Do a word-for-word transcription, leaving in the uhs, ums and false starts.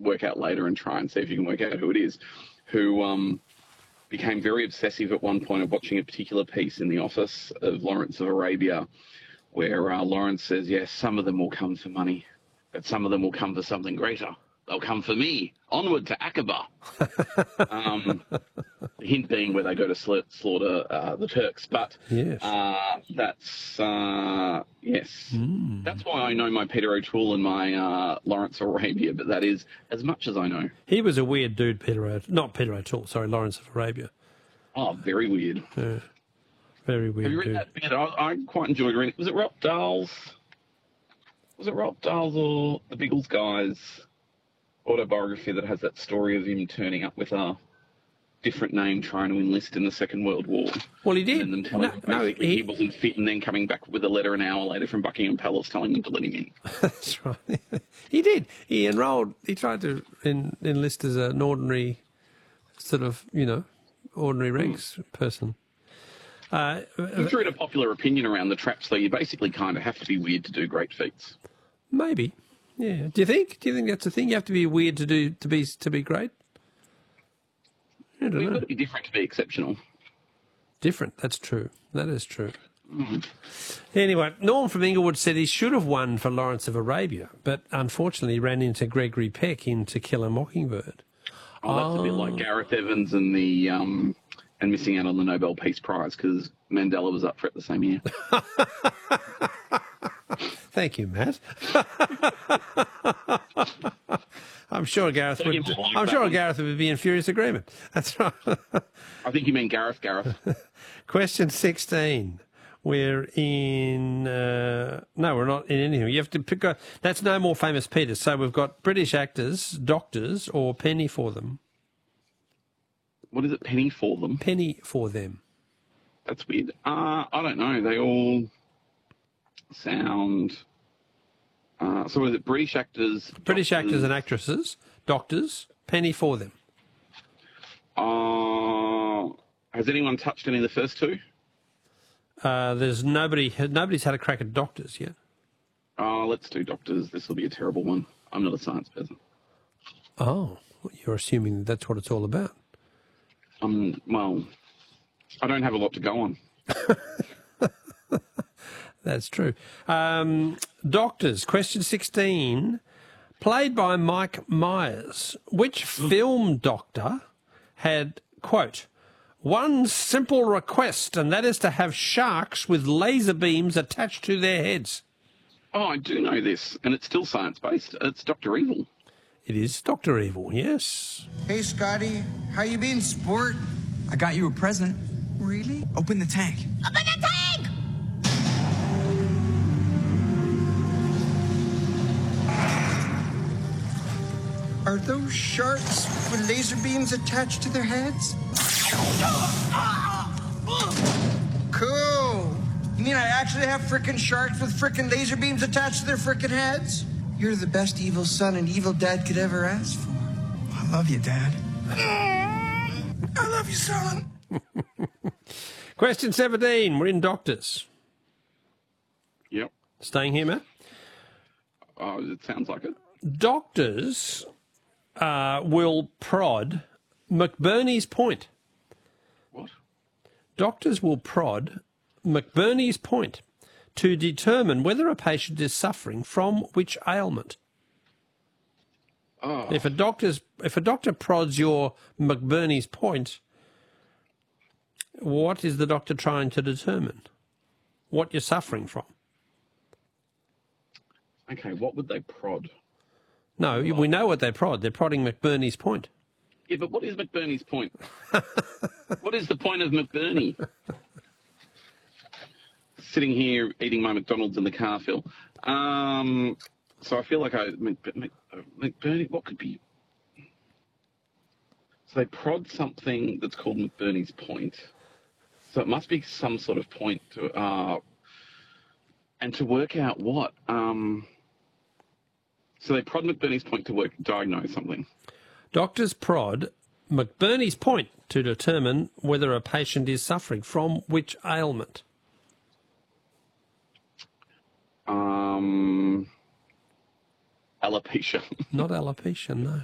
work out later and try and see if you can work out who it is, who um, became very obsessive at one point of watching a particular piece in The Office of Lawrence of Arabia, where uh, Lawrence says, yes, some of them will come for money, but some of them will come for something greater. They'll come for me. Onward to Aqaba. um, the hint being where they go to sla slaughter uh, the Turks. But yes. uh, that's, uh, yes. Mm. That's why I know my Peter O'Toole and my uh, Lawrence of Arabia, but that is as much as I know. He was a weird dude, Peter O'Toole. Not Peter O'Toole, sorry, Lawrence of Arabia. Oh, very weird. Yeah. Very weird Have you read dude. that bit? I, I quite enjoyed reading it. Was it Rob Dahl's? Was it Rob Dahl's or the Biggles guys' autobiography that has that story of him turning up with a different name trying to enlist in the Second World War? Well, he did. And them telling No, him no, basically he... he wasn't fit, and then coming back with a letter an hour later from Buckingham Palace telling them to let him in. That's right. He did. He enrolled, he tried to en enlist as an ordinary, sort of, you know, ordinary ranks mm. person. Uh, You've read a popular opinion around the traps, though. You basically kind of have to be weird to do great feats. Maybe. Yeah. Do you think? Do you think that's a thing? You have to be weird to do to be to be great? I don't Well, you've know. got to be different to be exceptional. Different. That's true. That is true. Mm. Anyway, Norm from Inglewood said he should have won for Lawrence of Arabia, but unfortunately ran into Gregory Peck in To Kill a Mockingbird. Oh, that's oh. a bit like Gareth Evans and the um, and missing out on the Nobel Peace Prize because Mandela was up for it the same year. Thank you, Matt. I'm sure Gareth would. I'm sure Gareth would be in furious agreement. That's right. I think you mean Gareth. Gareth. Question sixteen. We're in. Uh, no, we're not in anything. You have to pick. A, that's No More Famous Peter. So we've got British actors, doctors, or penny for them. What is it? Penny for them. Penny for them. That's weird. Uh, I don't know. They all sound. Uh, so is it British actors? British doctors, actors and actresses, doctors, penny for them. Uh, has anyone touched any of the first two? Uh, there's nobody. Nobody's had a crack at doctors yet. Oh, let's do doctors. This will be a terrible one. I'm not a science person. Oh, you're assuming that's what it's all about. Um. Well, I don't have a lot to go on. That's true. Um, doctors, question sixteen, played by Mike Myers. Which film doctor had, quote, one simple request, and that is to have sharks with laser beams attached to their heads? Oh, I do know this, and it's still science-based. It's Doctor Evil. It is Doctor Evil, yes. Hey, Scotty. How you been, sport? I got you a present. Really? Open the tank. Open the tank! Are those sharks with laser beams attached to their heads? Cool. You mean I actually have frickin' sharks with frickin' laser beams attached to their frickin' heads? You're the best evil son an evil dad could ever ask for. I love you, Dad. I love you, son. Question seventeen. We're in doctors. Yep. Staying here, Matt? Oh, it sounds like it. Doctors uh, will prod McBurney's point. What? Doctors will prod McBurney's point to determine whether a patient is suffering from which ailment. Oh. If a doctor's if a doctor prods your McBurney's point, what is the doctor trying to determine? What you're suffering from? Okay, what would they prod? No, we know what they prod. They're prodding McBurney's point. Yeah, but what is McBurney's point? What is the point of McBurney? Sitting here eating my McDonald's in the car, Phil. Um, so I feel like I Mc, Mc, McBurney. What could be? So they prod something that's called McBurney's point. So it must be some sort of point to, uh, and to work out what. Um, so they prod McBurney's point to work diagnose something. Doctors prod McBurney's point to determine whether a patient is suffering from which ailment. Um, alopecia. Not alopecia, no.